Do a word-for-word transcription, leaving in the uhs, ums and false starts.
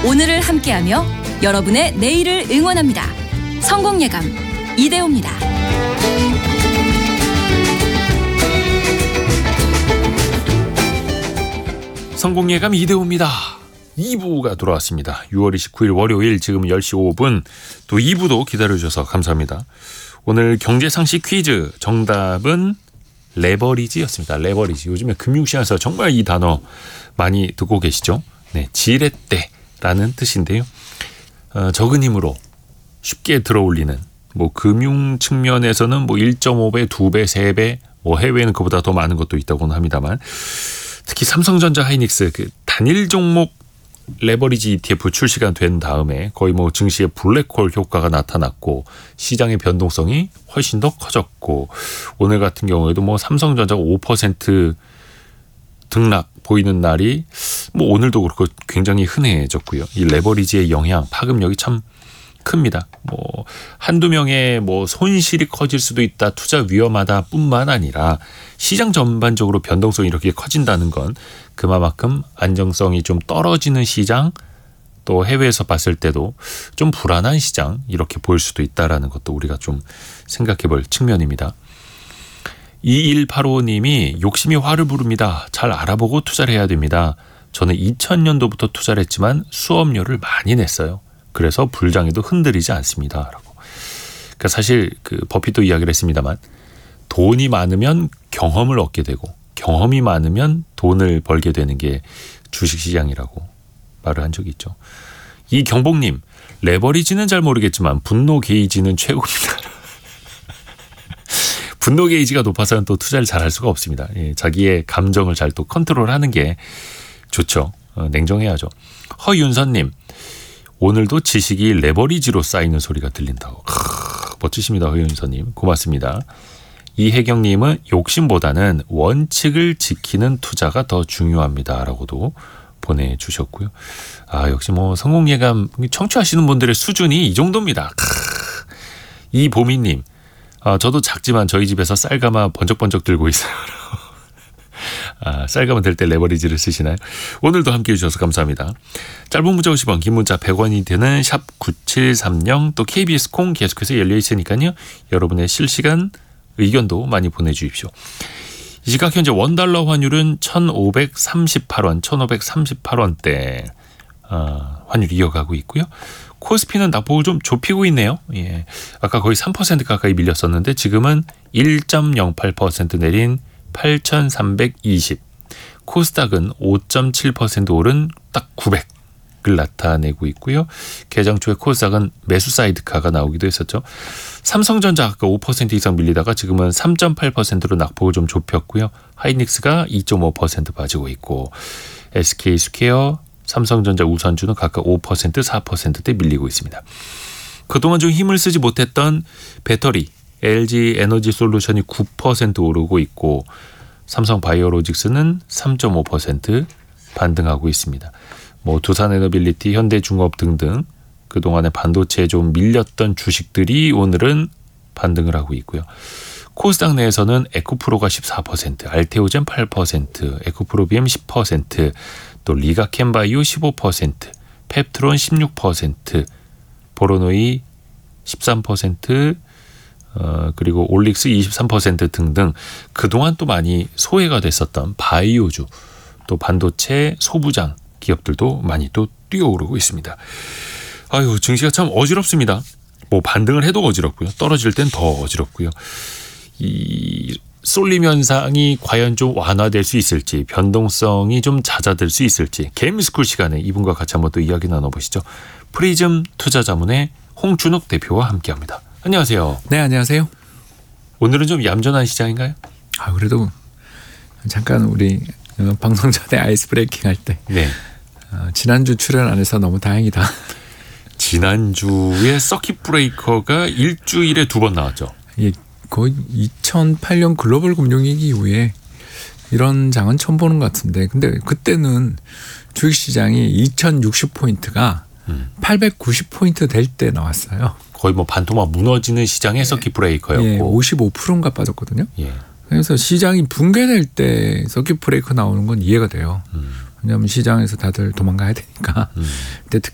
오늘을 함께하며 여러분의 내일을 응원합니다. 성공예감 이대호입니다. 성공예감 이대호입니다. 이 부가 돌아왔습니다. 유월 이십구일 월요일 지금 열 시 오 분 또 이 부도 기다려주셔서 감사합니다. 오늘 경제상식 퀴즈 정답은 레버리지였습니다. 레버리지. 요즘에 금융시장에서 정말 이 단어 많이 듣고 계시죠? 네, 지렛대라는 뜻인데요. 어, 적은 힘으로 쉽게 들어올리는 뭐 금융 측면에서는 뭐 일 점 오 배, 두 배, 세 배, 뭐 해외에는 그보다 더 많은 것도 있다고는 합니다만 특히 삼성전자 하이닉스 그 단일 종목 레버리지 이티에프 출시가 된 다음에 거의 뭐 증시에 블랙홀 효과가 나타났고 시장의 변동성이 훨씬 더 커졌고 오늘 같은 경우에도 뭐 삼성전자가 오 퍼센트 등락 보이는 날이 뭐 오늘도 그렇고 굉장히 흔해졌고요. 이 레버리지의 영향, 파급력이 참 큽니다. 뭐 한두 명의 뭐 손실이 커질 수도 있다, 투자 위험하다 뿐만 아니라 시장 전반적으로 변동성이 이렇게 커진다는 건 그만큼 안정성이 좀 떨어지는 시장, 또 해외에서 봤을 때도 좀 불안한 시장 이렇게 보일 수도 있다라는 것도 우리가 좀 생각해 볼 측면입니다. 이일팔오 님이 욕심이 화를 부릅니다. 잘 알아보고 투자를 해야 됩니다. 저는 이천 년도부터 투자를 했지만 수업료를 많이 냈어요. 그래서 불장에도 흔들리지 않습니다. 라고. 그러니까 사실 그 버핏도 이야기를 했습니다만 돈이 많으면 경험을 얻게 되고 경험이 많으면 돈을 벌게 되는 게 주식시장이라고 말을 한 적이 있죠. 이경복님, 레버리지는 잘 모르겠지만 분노 게이지는 최고입니다. 분노 게이지가 높아서는 또 투자를 잘 할 수가 없습니다. 예, 자기의 감정을 잘 또 컨트롤하는 게 좋죠. 어, 냉정해야죠. 허윤선님, 오늘도 지식이 레버리지로 쌓이는 소리가 들린다고. 크, 멋지십니다. 허윤선님. 고맙습니다. 이혜경님은 욕심보다는 원칙을 지키는 투자가 더 중요합니다. 라고도 보내주셨고요. 아, 역시 뭐 성공예감 청취하시는 분들의 수준이 이 정도입니다. 크, 이보미님, 아, 저도 작지만 저희 집에서 쌀가마 번쩍번쩍 들고 있어요. 아, 쌀가마 들 때 레버리지를 쓰시나요? 오늘도 함께해 주셔서 감사합니다. 짧은 문자 오십 원, 긴 문자 백 원이 되는 샵 구칠삼공 또 케이비에스 콩 계속해서 열려 있으니까요. 여러분의 실시간 의견도 많이 보내주십시오. 이 시각 현재 원달러 환율은 천오백삼십팔 원, 천오백삼십팔 원대 아, 환율 이어가고 있고요. 코스피는 낙폭을 좀 좁히고 있네요. 예. 아까 거의 삼 퍼센트 가까이 밀렸었는데 지금은 일 점 영팔 퍼센트 내린 팔천삼백이십. 코스닥은 오 점 칠 퍼센트 오른 딱 구백을 나타내고 있고요. 개장 초에 코스닥은 매수 사이드카가 나오기도 했었죠. 삼성전자 아까 오 퍼센트 이상 밀리다가 지금은 삼 점 팔 퍼센트로 낙폭을 좀 좁혔고요. 하이닉스가 이 점 오 퍼센트 빠지고 있고 에스케이스퀘어, 삼성전자 우선주는 각각 오 퍼센트, 사 퍼센트대 밀리고 있습니다. 그동안 좀 힘을 쓰지 못했던 배터리, 엘지 에너지솔루션이 구 퍼센트 오르고 있고 삼성바이오로직스는 삼 점 오 퍼센트 반등하고 있습니다. 뭐 두산에너빌리티, 현대중업 등등 그동안에 반도체에 좀 밀렸던 주식들이 오늘은 반등을 하고 있고요. 코스닥 내에서는 에코프로가 십사 퍼센트, 알테오젠 팔 퍼센트, 에코프로비엠 십 퍼센트, 또 리가캠바이오 십오 퍼센트, 펩트론 십육 퍼센트, 보로노이 십삼 퍼센트, 어, 그리고 올릭스 이십삼 퍼센트 등등 그동안 또 많이 소외가 됐었던 바이오주, 또 반도체 소부장 기업들도 많이 또 뛰어오르고 있습니다. 아유, 증시가 참 어지럽습니다. 뭐 반등을 해도 어지럽고요. 떨어질 땐 더 어지럽고요. 이 쏠림 현상이 과연 좀 완화될 수 있을지, 변동성이 좀 잦아들 수 있을지 개미스쿨 시간에 이분과 같이 한번 또 이야기 나눠보시죠. 프리즘 투자자문의 홍준욱 대표와 함께합니다. 안녕하세요. 네, 안녕하세요. 오늘은 좀 얌전한 시장인가요? 아, 그래도 잠깐 우리 방송 전에 아이스 브레이킹 할 때 네. 어, 지난주 출연 안 해서 너무 다행이다. 지난주에 서킷 브레이커가 일주일에 두 번 나왔죠. 예, 거의 이천팔 년 글로벌 금융위기 이후에 이런 장은 처음 보는 것 같은데, 근데 그때는 주식시장이 이천육십 포인트가 음. 팔백구십 포인트 될 때 나왔어요. 거의 뭐 반토막 무너지는 시장의 서킷 브레이커였고. 예, 오십오 퍼센트인가 빠졌거든요. 예. 그래서 시장이 붕괴될 때 서킷 브레이커 나오는 건 이해가 돼요. 음. 왜냐하면 시장에서 다들 도망가야 되니까. 음. 근데